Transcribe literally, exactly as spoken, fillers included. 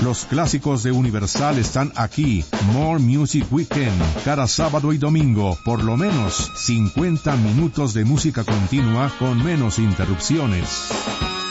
Los clásicos de Universal están aquí. More Music Weekend, cada sábado y domingo, por lo menos cincuenta minutos de música continua con menos interrupciones.